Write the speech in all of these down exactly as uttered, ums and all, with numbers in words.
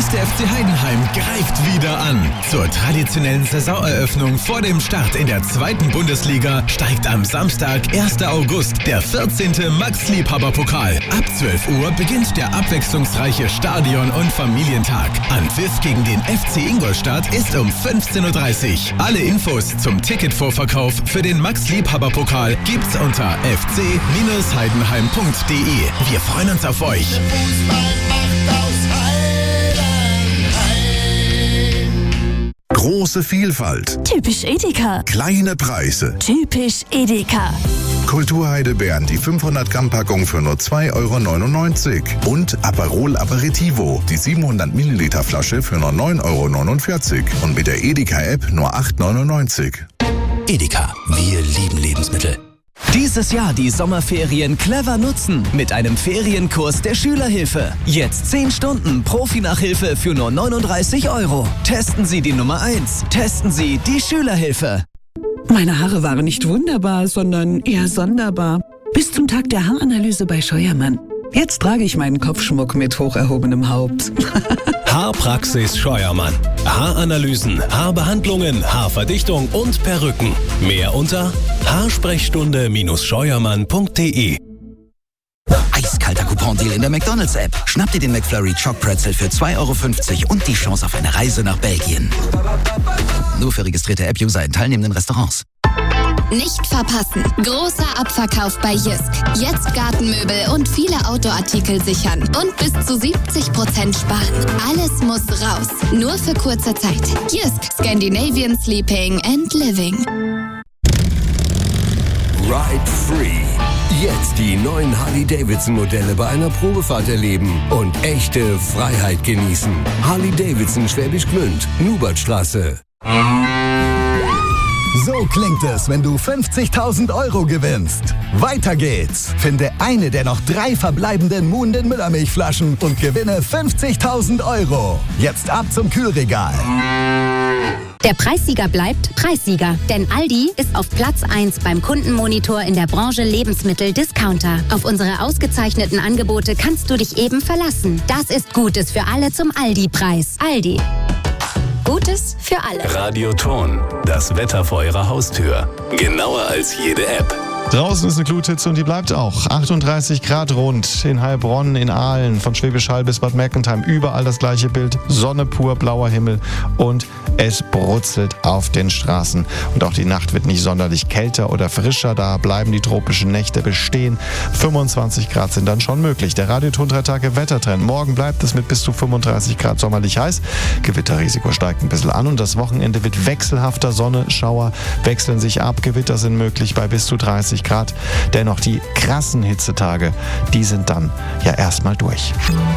erste F C Heidenheim greift wieder an. Zur traditionellen Saisoneröffnung vor dem Start in der zweiten Bundesliga steigt am Samstag, ersten August, der vierzehnte Max-Liebhaber-Pokal. Ab zwölf Uhr beginnt der abwechslungsreiche Stadion- und Familientag. Anpfiff gegen den F C Ingolstadt ist um fünfzehn Uhr dreißig. Alle Infos zum Ticketvorverkauf für den Max-Liebhaber-Pokal gibt's unter f c Bindestrich heidenheim punkt d e. Wir freuen uns auf euch. Große Vielfalt. Typisch Edeka. Kleine Preise. Typisch Edeka. Kulturheidelbeeren, die fünfhundert Gramm Packung für nur zwei Euro neunundneunzig. Und Aperol Aperitivo, die siebenhundert Milliliter Flasche für nur neun Euro neunundvierzig. Und mit der Edeka-App nur acht Euro neunundneunzig. Edeka, wir lieben Lebensmittel. Dieses Jahr die Sommerferien clever nutzen mit einem Ferienkurs der Schülerhilfe. Jetzt zehn Stunden Profi-Nachhilfe für nur neununddreißig Euro. Testen Sie die Nummer eins. Testen Sie die Schülerhilfe. Meine Haare waren nicht wunderbar, sondern eher sonderbar. Bis zum Tag der Haaranalyse bei Scheuermann. Jetzt trage ich meinen Kopfschmuck mit hoch erhobenem Haupt. Haarpraxis Scheuermann. Haaranalysen, Haarbehandlungen, Haarverdichtung und Perücken. Mehr unter haarsprechstunde Scheuermann punkt d e. Eiskalter Coupon-Deal in der McDonalds-App. Schnapp dir den McFlurry Choc Pretzel für zwei Euro fünfzig und die Chance auf eine Reise nach Belgien. Nur für registrierte App-User in teilnehmenden Restaurants. Nicht verpassen. Großer Abverkauf bei Jysk. Jetzt Gartenmöbel und viele Outdoor-Artikel sichern. Und bis zu siebzig Prozent sparen. Alles muss raus. Nur für kurze Zeit. Jysk. Scandinavian Sleeping and Living. Ride Free. Jetzt die neuen Harley-Davidson-Modelle bei einer Probefahrt erleben und echte Freiheit genießen. Harley-Davidson Schwäbisch Gmünd, Nubertstraße. So klingt es, wenn du fünfzigtausend Euro gewinnst. Weiter geht's. Finde eine der noch drei verbleibenden Muhnden Müllermilchflaschen und gewinne fünfzigtausend Euro. Jetzt ab zum Kühlregal. Der Preissieger bleibt Preissieger, denn Aldi ist auf Platz eins beim Kundenmonitor in der Branche Lebensmittel-Discounter. Auf unsere ausgezeichneten Angebote kannst du dich eben verlassen. Das ist Gutes für alle zum Aldi-Preis. Aldi. Gutes für alle. Radioton, das Wetter vor Ihrer Haustür. Genauer als jede App. Draußen ist eine Gluthitze und die bleibt auch. achtunddreißig Grad rund in Heilbronn, in Aalen, von Schwäbisch Hall bis Bad Mergentheim. Überall das gleiche Bild. Sonne pur, blauer Himmel und es brutzelt auf den Straßen. Und auch die Nacht wird nicht sonderlich kälter oder frischer. Da bleiben die tropischen Nächte bestehen. fünfundzwanzig Grad sind dann schon möglich. Der Radioton drei Tage Wettertrend. Morgen bleibt es mit bis zu fünfunddreißig Grad sommerlich heiß. Gewitterrisiko steigt ein bisschen an und das Wochenende wird wechselhafter. Sonne, Schauer wechseln sich ab. Gewitter sind möglich bei bis zu dreißig Grad. Dennoch die krassen Hitzetage, die sind dann ja erstmal durch.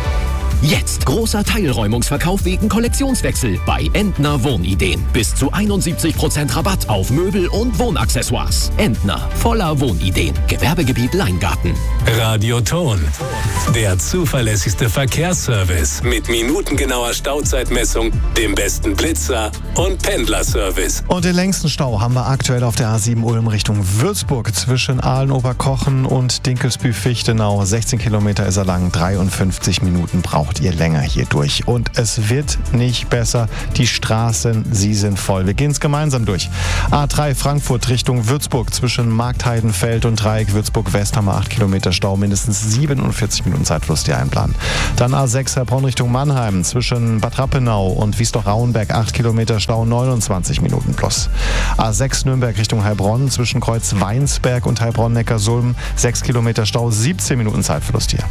Jetzt großer Teilräumungsverkauf wegen Kollektionswechsel bei Entner Wohnideen. Bis zu einundsiebzig Prozent Rabatt auf Möbel und Wohnaccessoires. Entner, voller Wohnideen. Gewerbegebiet Leingarten. Radioton, der zuverlässigste Verkehrsservice mit minutengenauer Stauzeitmessung, dem besten Blitzer und Pendlerservice. Und den längsten Stau haben wir aktuell auf der A sieben Ulm Richtung Würzburg zwischen Aalen-Oberkochen und Dinkelsbühl-Fichtenau. sechzehn Kilometer ist er lang, dreiundfünfzig Minuten braucht ihr länger hier durch. Und es wird nicht besser. Die Straßen, sie sind voll. Wir gehen es gemeinsam durch. A drei Frankfurt Richtung Würzburg zwischen Marktheidenfeld und Dreieck Würzburg-West haben wir acht Kilometer Stau, mindestens siebenundvierzig Minuten Zeitfluss, die einplanen. Dann A sechs Heilbronn Richtung Mannheim zwischen Bad Rappenau und Wiesloch-Rauenberg acht Kilometer Stau, neunundzwanzig Minuten plus. A sechs Nürnberg Richtung Heilbronn zwischen Kreuz Weinsberg und Heilbronn-Neckarsulm sechs Kilometer Stau, siebzehn Minuten Zeitfluss hier.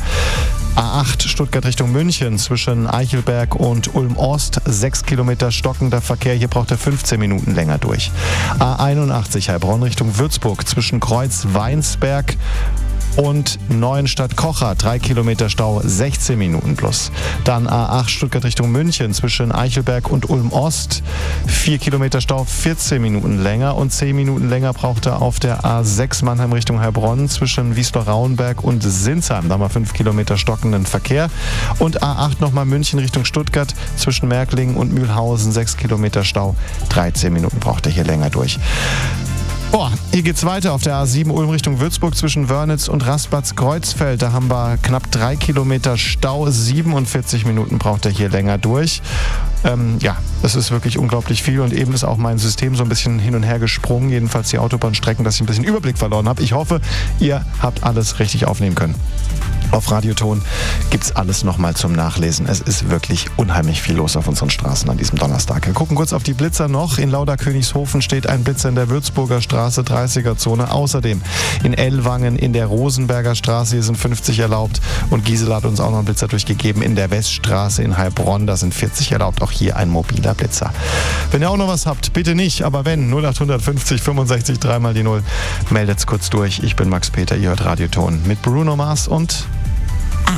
A acht Stuttgart Richtung München zwischen Eichelberg und Ulm-Ost, sechs Kilometer stockender Verkehr, hier braucht er fünfzehn Minuten länger durch. A einundachtzig Heilbronn Richtung Würzburg zwischen Kreuz Weinsberg und Neuenstadt-Kocher, drei Kilometer Stau, sechzehn Minuten plus. Dann A acht Stuttgart Richtung München zwischen Eichelberg und Ulm-Ost, vier Kilometer Stau, vierzehn Minuten länger und zehn Minuten länger braucht er auf der A sechs Mannheim Richtung Heilbronn zwischen Wiesloch-Rauenberg und Sinsheim, da haben wir fünf Kilometer stockenden Verkehr. Und A acht nochmal München Richtung Stuttgart zwischen Märklingen und Mühlhausen, sechs Kilometer Stau, dreizehn Minuten braucht er hier länger durch. Oh, hier geht's weiter auf der A sieben Ulm Richtung Würzburg zwischen Wörnitz und Raspatz-Kreuzfeld. Da haben wir knapp drei Kilometer Stau. siebenundvierzig Minuten braucht er hier länger durch. Ähm, ja, das ist wirklich unglaublich viel und eben ist auch mein System so ein bisschen hin und her gesprungen. Jedenfalls die Autobahnstrecken, dass ich ein bisschen Überblick verloren habe. Ich hoffe, ihr habt alles richtig aufnehmen können. Auf Radioton gibt's alles nochmal zum Nachlesen. Es ist wirklich unheimlich viel los auf unseren Straßen an diesem Donnerstag. Wir gucken kurz auf die Blitzer noch. In Lauda-Königshofen steht ein Blitzer in der Würzburger Straße, dreißiger-Zone. Außerdem in Ellwangen in der Rosenberger Straße, hier sind fünfzig erlaubt. Und Gisela hat uns auch noch einen Blitzer durchgegeben in der Weststraße in Heilbronn, da sind vierzig erlaubt. Auch hier ein mobiler Blitzer. Wenn ihr auch noch was habt, bitte nicht, aber wenn, null acht fünfzig fünfundsechzig dreimal die null, meldet's kurz durch. Ich bin Max Peter, ihr hört Radioton mit Bruno Mars und